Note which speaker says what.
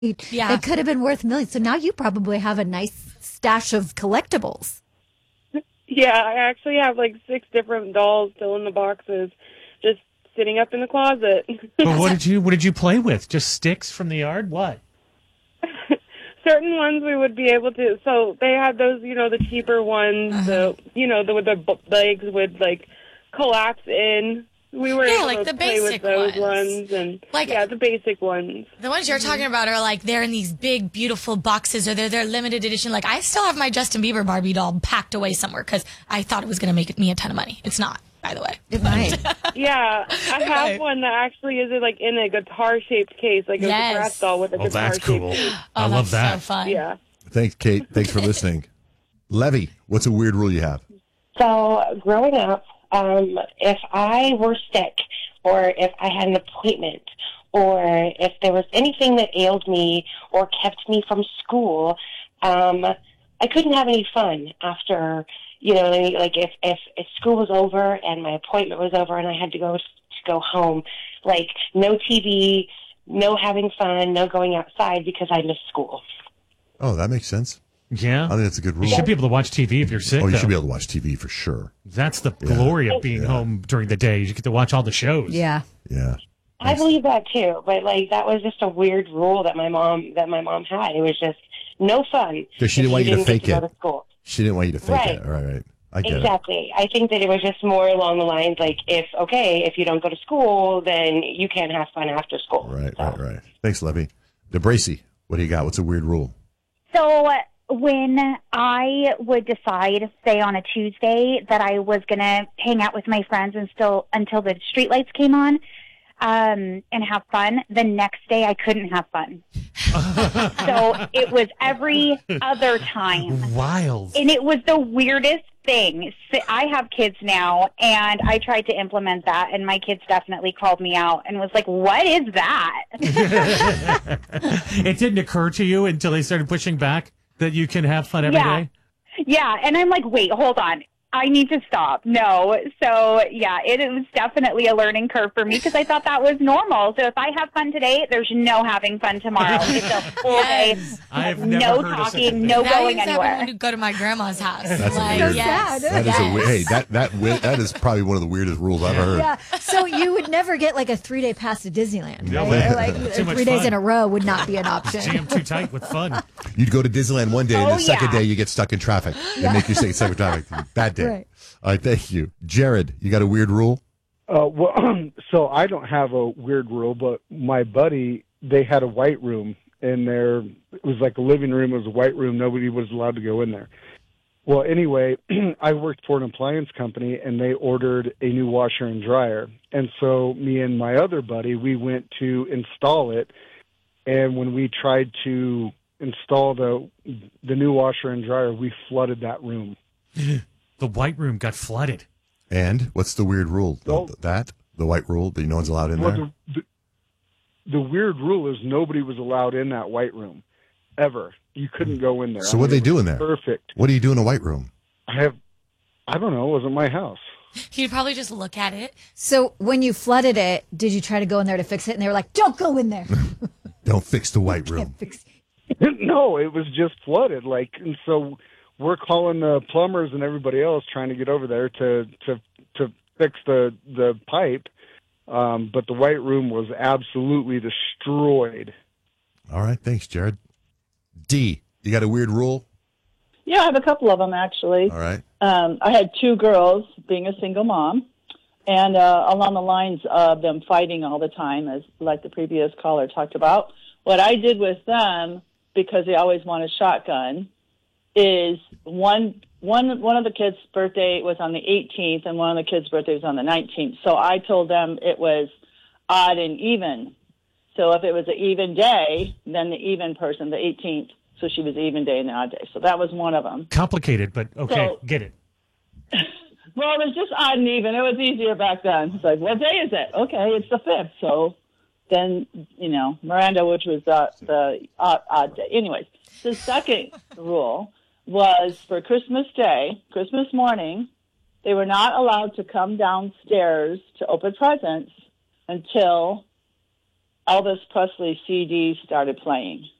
Speaker 1: Yeah.
Speaker 2: that could have been worth millions. So now you probably have a nice stash of collectibles.
Speaker 3: Yeah, I actually have like 6 different dolls still in the boxes, just sitting up in the closet.
Speaker 4: But what did you play with? Just sticks from the yard? What?
Speaker 3: Certain ones we would be able to. So they had those, the cheaper ones. With the legs would like collapse in. We were able
Speaker 1: like
Speaker 3: to
Speaker 1: the
Speaker 3: play with
Speaker 1: basic
Speaker 3: those
Speaker 1: ones.
Speaker 3: and
Speaker 1: Like-
Speaker 3: the basic ones.
Speaker 1: The ones you're talking about are like they're in these big, beautiful boxes, or they're limited edition. Like I still have my Justin Bieber Barbie doll packed away somewhere because I thought it was going to make me a ton of money. It's not, by the way.
Speaker 2: It might.
Speaker 3: Yeah, I have one that actually is like in a guitar-shaped case, like a
Speaker 1: Yes.
Speaker 3: brass doll with a
Speaker 4: Oh, that's
Speaker 3: guitar-shaped
Speaker 4: cool.
Speaker 3: case.
Speaker 4: I love that.
Speaker 1: So fun.
Speaker 3: Yeah.
Speaker 5: Thanks, Kate. Thanks for listening. Levy, what's a weird rule you have?
Speaker 6: So growing up, if I were sick or if I had an appointment or if there was anything that ailed me or kept me from school, I couldn't have any fun after, like if school was over and my appointment was over and I had to go home, like no TV, no having fun, no going outside because I missed school.
Speaker 5: Oh, that makes sense.
Speaker 4: Yeah.
Speaker 5: I think that's a good rule.
Speaker 4: You should be able to watch TV if you're sick.
Speaker 5: Oh, you
Speaker 4: though.
Speaker 5: should be able to watch TV for sure.
Speaker 4: That's the glory of being home during the day. You get to watch all the shows.
Speaker 2: Yeah.
Speaker 5: Yeah.
Speaker 6: I believe that too, but like that was just a weird rule that my mom had. It was just no fun.
Speaker 5: Because she didn't
Speaker 6: if
Speaker 5: want you to fake
Speaker 6: get
Speaker 5: it.
Speaker 6: go to school.
Speaker 5: She didn't want you to fake
Speaker 6: Right.
Speaker 5: it. Right. I get
Speaker 6: Exactly. I think that it was just more along the lines like if you don't go to school, then you can't have fun after school.
Speaker 5: it. Right. Thanks, Levy. DeBracy, what do you got? What's a weird rule?
Speaker 7: So when I would decide, say on a Tuesday, that I was going to hang out with my friends until the streetlights came on and have fun, the next day I couldn't have fun. So it was every other time.
Speaker 4: Wild.
Speaker 7: And it was the weirdest thing. So I have kids now, and I tried to implement that, and my kids definitely called me out and was like, what is that?
Speaker 4: It didn't occur to you until they started pushing back that you can have fun every day?
Speaker 7: Yeah, and I'm like, wait, hold on. I need to stop. No. So, yeah, it was definitely a learning curve for me because I thought that was normal. So if I have fun today, there's no having fun tomorrow. It's a full day.
Speaker 4: I've
Speaker 7: No
Speaker 4: never heard of such a
Speaker 7: talking,
Speaker 4: thing.
Speaker 7: no
Speaker 1: That
Speaker 7: going
Speaker 1: used to happen
Speaker 7: anywhere.
Speaker 1: when you go to my grandma's house.
Speaker 5: That's
Speaker 1: like,
Speaker 5: weird.
Speaker 1: yes.
Speaker 5: That is a hey, that is probably one of the weirdest rules I've heard.
Speaker 2: Yeah. So you would never get like a 3-day pass to Disneyland,
Speaker 4: No
Speaker 2: right?
Speaker 4: way.
Speaker 2: Or like
Speaker 4: Too much
Speaker 2: 3 days
Speaker 4: fun.
Speaker 2: in a row would not be an option.
Speaker 4: Jam too tight with fun.
Speaker 5: You'd go to Disneyland one day, and
Speaker 7: Oh,
Speaker 5: the second
Speaker 7: yeah.
Speaker 5: day you get stuck in traffic. They make you stay stuck in traffic. Bad day.
Speaker 2: Right.
Speaker 5: All right, thank you. Jared, you got a weird rule?
Speaker 8: So I don't have a weird rule, but my buddy, they had a white room in there. It was like a living room. It was a white room. Nobody was allowed to go in there. Well, anyway, I worked for an appliance company, and they ordered a new washer and dryer. And so me and my other buddy, we went to install it. And when we tried to install the new washer and dryer, we flooded that room.
Speaker 4: The white room got flooded.
Speaker 5: And what's the weird rule?
Speaker 8: Well-
Speaker 5: The white rule that no one's allowed in there?
Speaker 8: Well, the weird rule is nobody was allowed in that white room ever. You couldn't go in there.
Speaker 5: So what they do in there?
Speaker 8: Perfect.
Speaker 5: What do you do in a white room?
Speaker 8: I don't know. It wasn't my house.
Speaker 1: You'd probably just look at it.
Speaker 2: So when you flooded it, did you try to go in there to fix it? And they were like, don't go in there.
Speaker 5: Don't fix the white room.
Speaker 2: Fix
Speaker 8: No, it was just flooded. And so we're calling the plumbers and everybody else trying to get over there to fix the pipe. But the white room was absolutely destroyed.
Speaker 5: All right, thanks, Jared. D, you got a weird rule?
Speaker 9: Yeah, I have a couple of them, actually.
Speaker 5: All right.
Speaker 9: I had 2 girls, being a single mom, and along the lines of them fighting all the time, as like the previous caller talked about. What I did with them, because they always want a shotgun, is one of the kids' birthday was on the 18th, and one of the kids' birthday was on the 19th. So I told them it was odd and even. So if it was an even day, then the even person, the 18th, so she was even day and the odd day. So that was one of them.
Speaker 4: Complicated, but okay,
Speaker 9: So-
Speaker 4: get it.
Speaker 9: Well, it was just odd and even. It was easier back then. It's like, what day is it? Okay, it's the 5th. So then, Miranda, which was the odd day. Anyways, the second rule was for Christmas Day, Christmas morning, they were not allowed to come downstairs to open presents until Elvis Presley CDs started playing.